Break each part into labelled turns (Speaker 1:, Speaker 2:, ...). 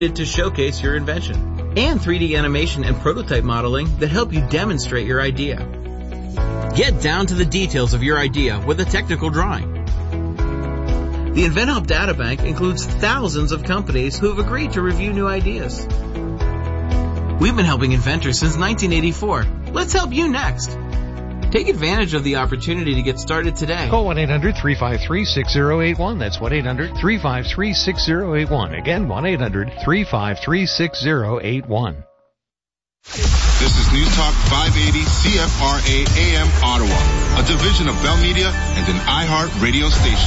Speaker 1: to showcase your invention, and 3D animation and prototype modeling that help you demonstrate your idea. Get down to the details of your idea with a technical drawing. The InventHelp Databank includes thousands of companies who have agreed to review new ideas. We've been helping inventors since 1984. Let's help you next. Take advantage of the opportunity to get started today.
Speaker 2: Call 1-800-353-6081. That's 1-800-353-6081. Again, 1-800-353-6081.
Speaker 3: This is News Talk 580 CFRA AM Ottawa, a division of Bell Media and an iHeart radio station.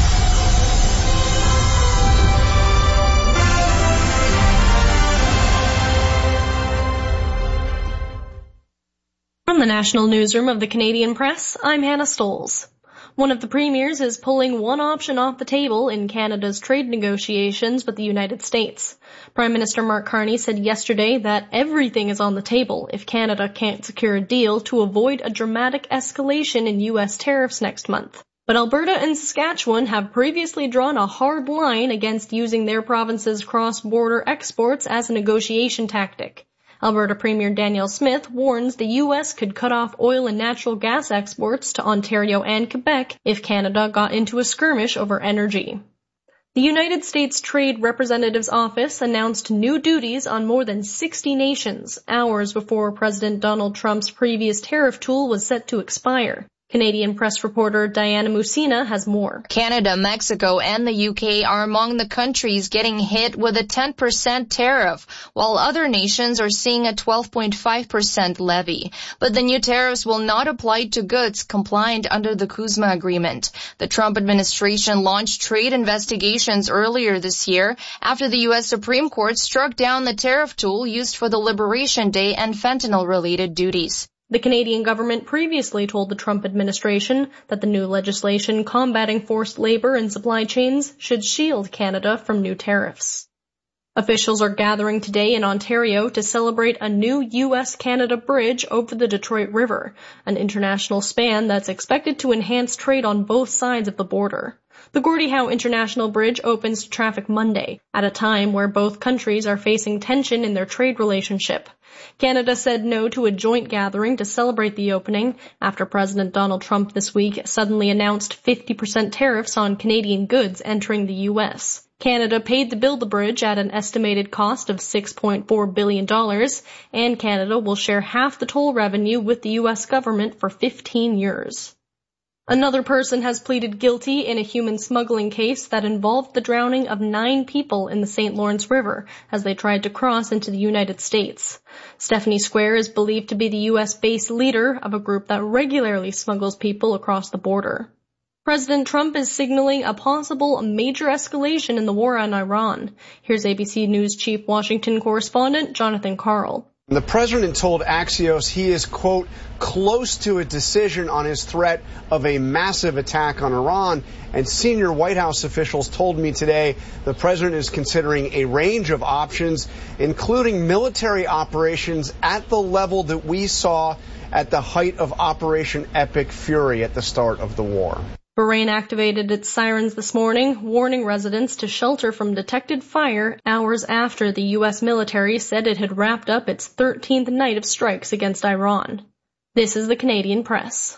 Speaker 4: From the National Newsroom of the Canadian Press, I'm Hannah Stoles. One of the premiers is pulling one option off the table in Canada's trade negotiations with the United States. Prime Minister Mark Carney said yesterday that everything is on the table if Canada can't secure a deal to avoid a dramatic escalation in U.S. tariffs next month. But Alberta and Saskatchewan have previously drawn a hard line against using their province's cross-border exports as a negotiation tactic. Alberta Premier Danielle Smith warns the U.S. could cut off oil and natural gas exports to Ontario and Quebec if Canada got into a skirmish over energy. The United States Trade Representative's Office announced new duties on more than 60 nations, hours before President Donald Trump's previous tariff tool was set to expire. Canadian press reporter Diana Musina has more.
Speaker 5: Canada, Mexico, and the UK are among the countries getting hit with a 10% tariff, while other nations are seeing a 12.5% levy. But the new tariffs will not apply to goods compliant under the CUSMA agreement. The Trump administration launched trade investigations earlier this year after the U.S. Supreme Court struck down the tariff tool used for the Liberation Day and fentanyl-related duties.
Speaker 4: The Canadian government previously told the Trump administration that the new legislation combating forced labor and supply chains should shield Canada from new tariffs. Officials are gathering today in Ontario to celebrate a new U.S.-Canada bridge over the Detroit River, an international span that's expected to enhance trade on both sides of the border. The Gordie Howe International Bridge opens to traffic Monday, at a time where both countries are facing tension in their trade relationship. Canada said no to a joint gathering to celebrate the opening after President Donald Trump this week suddenly announced 50% tariffs on Canadian goods entering the U.S. Canada paid to build the bridge at an estimated cost of $6.4 billion, and Canada will share half the toll revenue with the U.S. government for 15 years. Another person has pleaded guilty in a human smuggling case that involved the drowning of 9 people in the St. Lawrence River as they tried to cross into the United States. Stephanie Square is believed to be the U.S.-based leader of a group that regularly smuggles people across the border. President Trump is signaling a possible major escalation in the war on Iran. Here's ABC News Chief Washington correspondent Jonathan Karl.
Speaker 6: The president told Axios he is, quote, close to a decision on his threat of a massive attack on Iran. And senior White House officials told me today the president is considering a range of options, including military operations at the level that we saw at the height of Operation Epic Fury at the start of the war.
Speaker 4: Bahrain activated its sirens this morning, warning residents to shelter from detected fire hours after the U.S. military said it had wrapped up its 13th night of strikes against Iran. This is the Canadian Press.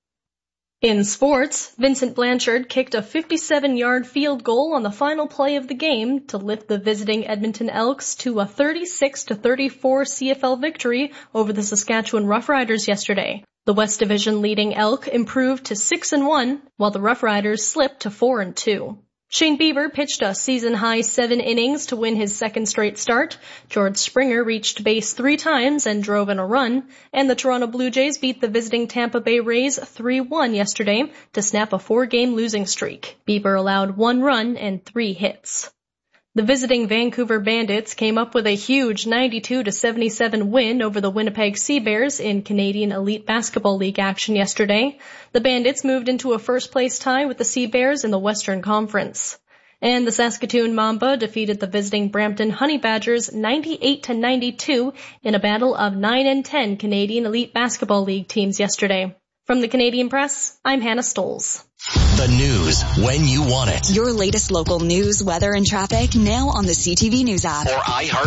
Speaker 4: In sports, Vincent Blanchard kicked a 57-yard field goal on the final play of the game to lift the visiting Edmonton Elks to a 36-34 CFL victory over the Saskatchewan Roughriders yesterday. The West Division leading Elk improved to 6-1, while the Rough Riders slipped to 4-2. Shane Bieber pitched a season-high 7 innings to win his second straight start. George Springer reached base 3 times and drove in a run, and the Toronto Blue Jays beat the visiting Tampa Bay Rays 3-1 yesterday to snap a 4-game losing streak. Bieber allowed 1 run and 3 hits. The visiting Vancouver Bandits came up with a huge 92-77 win over the Winnipeg Sea Bears in Canadian Elite Basketball League action yesterday. The Bandits moved into a first-place tie with the Sea Bears in the Western Conference. And the Saskatoon Mamba defeated the visiting Brampton Honey Badgers 98-92 in a battle of 9 and 10 Canadian Elite Basketball League teams yesterday. From the Canadian Press, I'm Hannah Stoles.
Speaker 2: The news when you want it.
Speaker 7: Your latest local news, weather, and traffic now on the CTV News app.
Speaker 2: Or iHeart.